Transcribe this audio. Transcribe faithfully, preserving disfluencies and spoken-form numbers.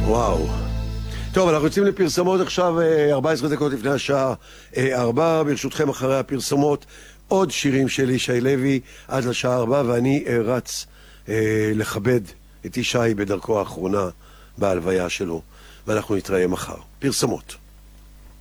וואו. טוב, אנחנו יוצאים לפרסמות עכשיו, ארבע עשרה דקות לפני השעה ארבע. ברשותכם, אחרי הפרסמות, עוד שירים של ישי לוי עד לשעה ארבע, ואני רץ אה, לכבד את ישי בדרכו האחרונה בהלוויה שלו, ואנחנו נתראה מחר. פרסמות.